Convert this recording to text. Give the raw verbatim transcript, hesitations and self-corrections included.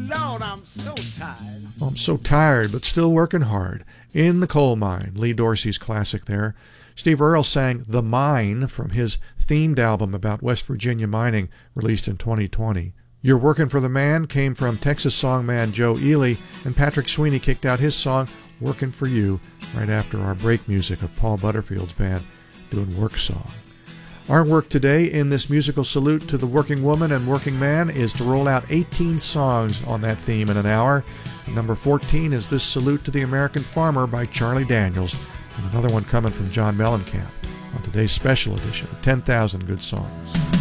Lord, I'm so tired. Well, I'm so tired, but still working hard. In the Coal Mine, Lee Dorsey's classic there. Steve Earle sang The Mine from his themed album about West Virginia mining, released in twenty twenty. You're Working for the Man came from Texas songman Joe Ely, and Patrick Sweeney kicked out his song Working for You right after our break music of Paul Butterfield's band doing Work Song. Our work today in this musical salute to the working woman and working man is to roll out eighteen songs on that theme in an hour. And number fourteen is this Salute to the American Farmer by Charlie Daniels, and another one coming from John Mellencamp on today's special edition of ten thousand Good Songs.